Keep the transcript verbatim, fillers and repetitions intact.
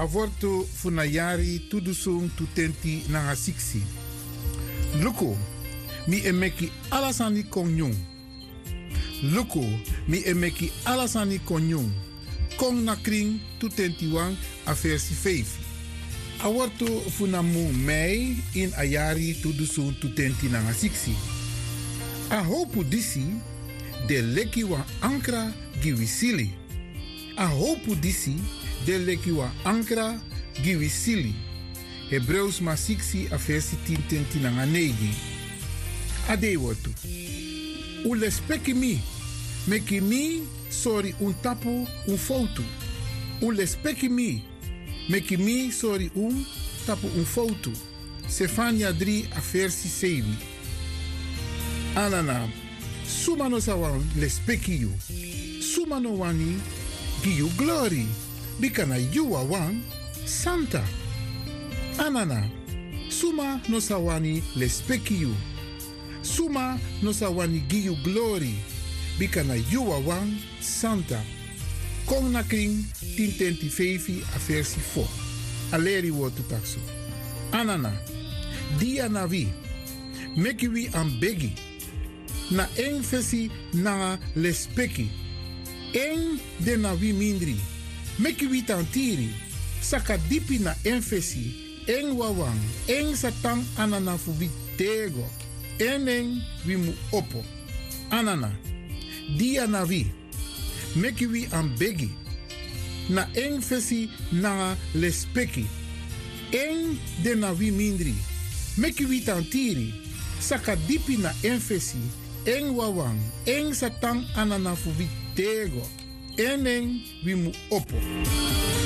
avorto funayari tudusung tutenti na siksi. Luko, mi emeki alasani konyung. Luko, mi emeki alasani konyung. Kong na kring tutenti wang a versi vijf. Aworto funamu mei in ayari tudusung tutenti na siksi. A hopu disi de leki wa ankra giwisili. A hopu disi de leki wa ankra giwisili. Hebreus ma siksi a versi tien tenti na negi. Ade wotu. U lespeki mi. Meki mi sorry un tapu un foto. U lespeki mi. Meki mi sorry un tapu un foto. Sefania drie a versi zeven. Anana. Sumano sawan lespeki you. Sumano wani give you glory. Bikana you are one Santa. Anana. Suma no sawani lespeki you. Suma no sawani give you glory. Bikana you are one Santa. Kong na kring tien tenti vijf a versi four. Aleri wotu takso. Anana. Dia na wi. Meki wi am begi. Na en versi na lespeki. En de na wi mindri. Meki wi tantiri. Saka dipi na en versi. En wawang. En satang anana fubi tego. En en wi mu opo. Anana. Dia na wi. Meki wi am begi. Na en versi na lespeki. En de na wi mindri. Meki wi tantiri. Saka dipi na en versi. En wawang. En satang anana fubi tego. En en wi mu opo.